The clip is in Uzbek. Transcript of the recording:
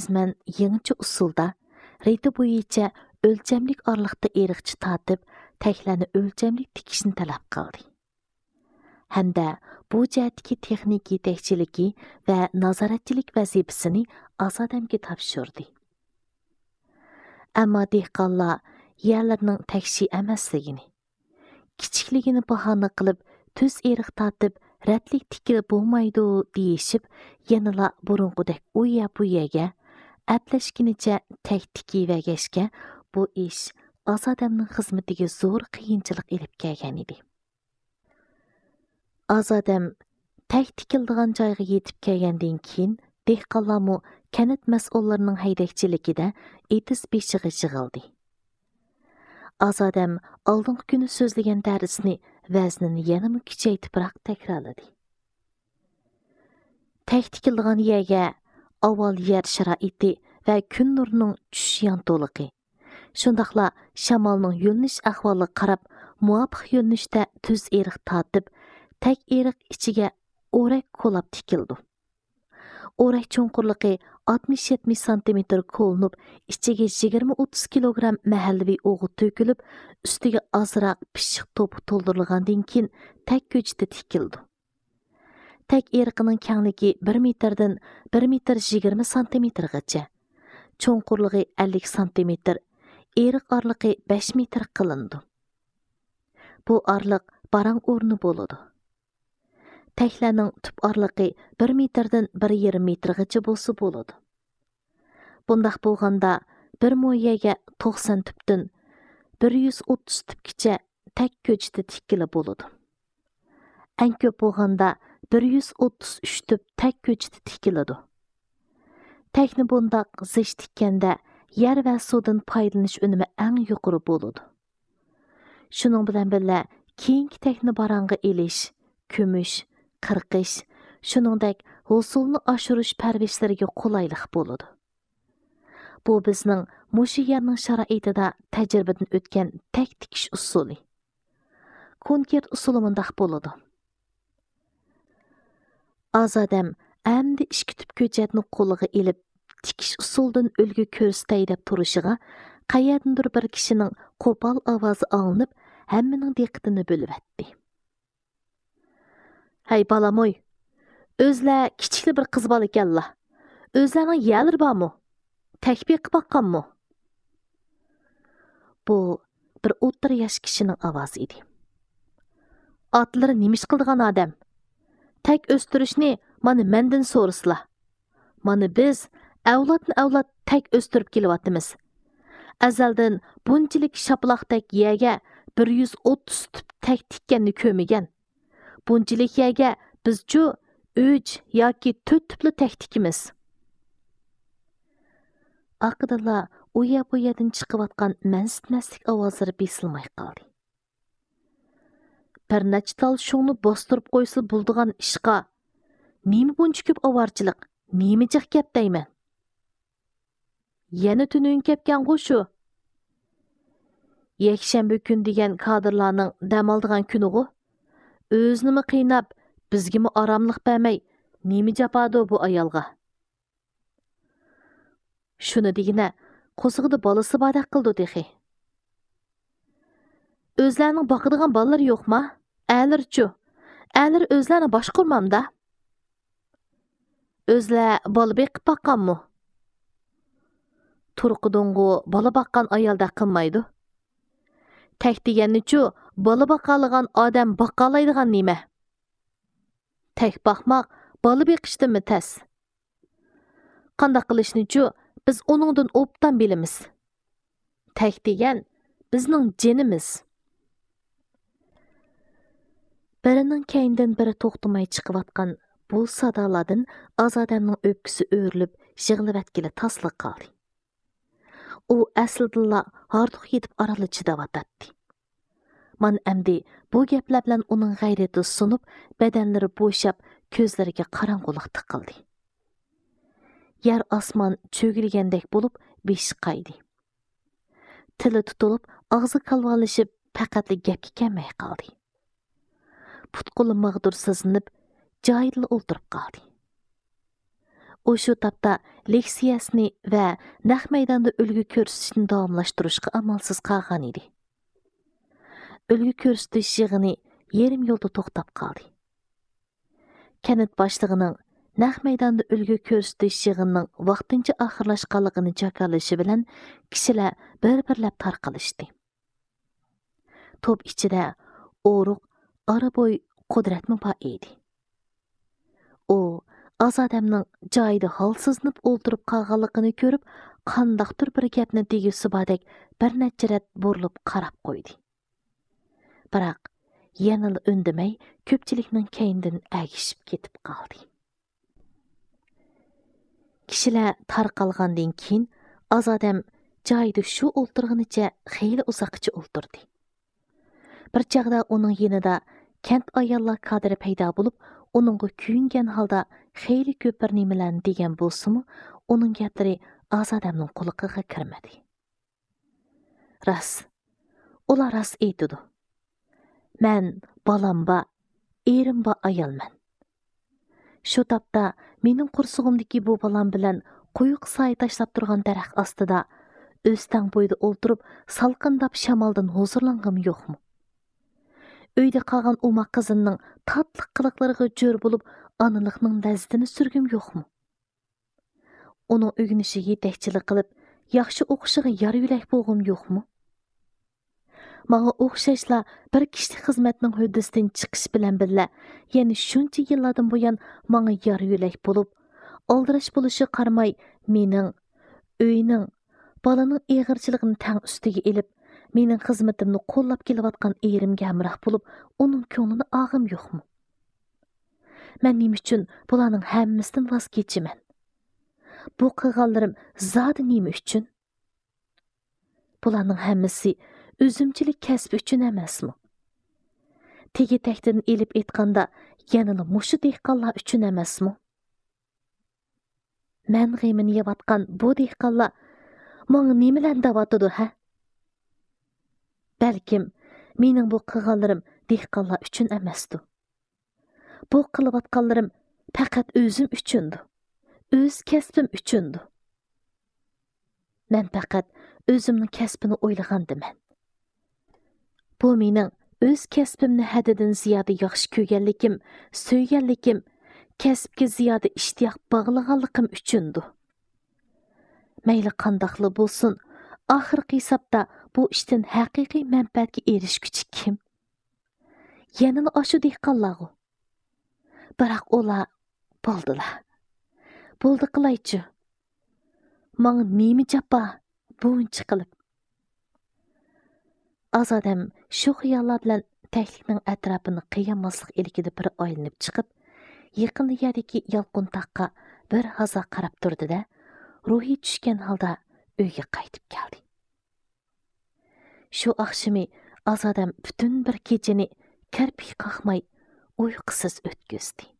resmen yeniçi usulda, reyti boyunca ölçemlik arlıqda eriqçi tatib, təklərini ölçemlik tikişini talab qildi. Hamda bu cəhətdəki texnik yetəkçiliki və nazaratçilik vəzifəsini Azadəmə tapşırdı. Amma dehqonlar yerlərinin təkşi emasligini, kichikligini bahona qilib, tüz eriq tatib, rətlik tikili bo'lmaydi deyishib, yanıla burunqudək uya bu yerga, əpləşkinicha tək tikivəgəşkə, bu iş Azadəmnin xizmetiga zo'r qiyinchilik elib kelgan edi. Azadəm tək tikildigan joyga yetib kelgandan keyin dehqonlarmı kənit mas'ullarının haydakchiligida etis beshiga yig'ildi. Azadəm aldınғы günü sözləyən dərisini vəznini yanımı kiçəytibrak təkrarladı. Tək tikildigan yerga avval yer şəraiti və gün nurunun düşüş yantoluqi, şundaqla şamalның yönlüş ahvalı qarab, muvafiq yönlüşdə tüz eriq tatib, tək eriq içiga o'rak kolab tikildi. O'rak cho'nqurliqi 60-70 cm ko'linib, ichiga 20-30 kg mahallaviy o'g'it to'kilib, ustiga ozroq pishiq to'pi to'ldirilgandan keyin tək ko'chda tikildi. Tək eriqining kengligi 1 metrdan 1 metr 20 cm-gacha, cho'nqurligi 50 cm, eriq arliqi 5 metr qilindi. Bu arliq barang o'rni bo'ladi. Təklərinin tüp arlıqı 1 metrdən 1,5 metrgacha bolsa bo'ladi. Bundaq bo'lganda bir mo'yaga 90 tüpdən 130 tüpgacha tək ko'chda tikkili bo'ladi. Eng ko'p bo'lganda 133 tüp tək ko'chda tikkiladi. Təkni bundaq zich tikkanda yer va suvdan foydalanish unumi eng yuqori bo'ladi. Shuning bilan birga keyingi təkni baranga elish, ko'mish, qirqish, shuningdek hosulni oshirish parvishlariga qulaylik bo'ladi. Bu bizning mushu yerning sharoitida tajribadan o'tgan tək tikish usuli. Konkret usuli mundaq bo'ladi. Azadəm əmdi ishki tüp ko'chatni qo'liga elib, tikish usuldan ulgu ko'rsatay deb turishiga, qayerdandir bir kishining qo'pol ovozi olinib, hammaning diqqatini bo'lib etdi. Hey balamoy, özlər kichikli bir qiz bola ekanlar. Özlərning yerlari bormi? Takbir qilib baqqanmi? Bu bir o'rta yosh kishining ovozi edi. Otlari nimish qildigan odam? Tək o'stirishni mana mendan so'rasizlar. Mana biz avlod tək o'stirib kelyapmiz. Azaldan bunchalik shaplaqdek yerga 130 tüp tək tikkanni ko'migan. Bunchalik yerga biz-chu 3 yoki 4 tüpli tək tikimiz. Aqidilla u yerdan chiqayotgan mansitmaslik ovozlari besilmay qoldi. Bir necha tal shuni bostirib qo'ysa bo'ldigan ishqa nima buncha ko'p ovorchilik, nima jiq gap deyman. Yana tunin kepgan qo'shu. Yakshanba kun degan kadrlarning dam oldigan kunigu o'zinimi qiynab, bizgimi oromlik bermay, nima japodu bu ayolga. Shuni degina, qo'sig'ida bolasi badaq qildi dehi. O'zlarining boqadigan bolalar yo'qmi? A'lir-chu. A'lir o'zlarini boshqurmamda. O'zlar bola beqib baqqanmi? Turqidongu bola baqqan ayolda qilmaydi. Tək deganni-chu, bola baqalagan odam baqalaydigan nima? Tək baxmaq, bola beqishdanmi tas? Qandaq qilishni-chu, biz oningdan obdan bilamiz. Tək degan bizning jinimiz. Birining keyindan biri to'xtamay chiqayotgan bu sadolardan Azadamning o'pkisi o'rilib, yig'ilib tasliq qoldi. U aslida harduq yetib arali chidavotdi. Man amdi bu gaplar bilan uning g'ayrati sunib, badanlari bo'shab, ko'zlariga qorong'ulik tiqildi. Yer osmon cho'gilgandek bo'lib, beshi qaydi. Tili tutilib, og'zi qalvalashib, faqatli gapga kelmay qoldi. Putquli mag'dur sizinib, joyida o'ltirib qoldi. O shu tapda leksiyasini va naq maydonda ulgu ko'rsatishni davomlashtirishga amalsiz qolgan edi. Ulgu ko'rsatish yig'ini yarim yo'lda to'xtab qoldi. Kanat boshlig'ining naq maydonda ulgu ko'rsatish yig'inining vaqtincha oxirlashganligini jakalishi bilan kishilar bir-birlab tarqalishdi. To'p ichida o'ruq, arabo'y qudratmi bor edi. U Azadamning joyida holsizlanib o'ltirib qolganligini ko'rib, qandaqdir bir gapni degisi bodek bir necha rat burilib qarab qo'ydi. Biroq yana undamay ko'pchilikning keynidan agishib ketib qoldi. Kishilar tarqalgandan keyin Azadam joyida shu o'ltirganicha xeyli uzoqcha o'ltirdi. Bir chaqda uning yanida kent ayollar kadri paydo bo'lib, uningga kuyingan holda xeyli ko'p bir nimalarni degan bo'lsa-mu, uning gaplari Azadamning quloqiga kirmadi. Ular ras aytdi. Men balamba, erimba ayolman. Shu tapda mening qursug'imdagi bu balam bilan quyuq soy tashlab turgan daraxt ostida o'stang bo'yida o'ltirib, salqindab shamoldan huzurlangim yo'qmi? Uyda qolgan umoq qizining tatliq qiliqlariga jo'r bo'lib, onaliqning lazzatini surgim yo'qmi? Uning o'g'nishiga yetakchilik qilib, yaxshi o'qishiga yar yo'lak bo'lgim yo'qmi? Manga o'xshashla bir kishilik xizmatning huddasidan chiqish bilan birga, ya'ni shuncha yillardan buyon manga yar yo'lak bo'lib, oldirash bo'lishi qarmay, mening uyning, balaning eg'irchiligini tang ustiga elib, mening xizmatimni qo'llab kelayotgan erimga hamroh bo'lib, uning ko'nglini og'im yo'qmi? Men nima uchun bularning hammasidan voz kechaman? Bu qilganlarim zodi nima uchun? Bularning hammasi o'zimchilik kasb uchun emasmi? Tegi-takdan elib aytganda, yanada mushu dehqonlar uchun emasmi? Men g'imini yeyotgan bu dehqonlar menga nimalarni davatidi, ha? Balkim mening bu qilganlarim dehqonlar uchun emasdi. Bu qilayotganlarim faqat o'zim uchundir. O'z kasbim uchundir. Men faqat o'zimning kasbini o'ylagandiman. Bu mening o'z kasbimni haddidan ziyoda yaxshi ko'rganlikim, so'yganlikim, kasbga ziyoda ishtiyoq bog'laganlikim uchundir. Mayli qandoqli bo'lsin, oxirgi hisobda bu ishdan haqiqiy manfaatga erishguchi kim? Yanada oshu dehqonlar. Biroq ular bo'ldilar. Bo'ldi qilaychi. Menga nima japa buncha qilib. Azadam shu xiyollar bilan taklikning atrofini qiyamaslik ilkida bir aylanib chiqib, yaqinda yerdagi yalqin taqqa bir haza qarab turdi-da, ruhi tushgan holda uyga qaytib keldi. Shu oqshimi Azadam butun bir kechani karpik qaqmay uyqusiz o'tkazdi.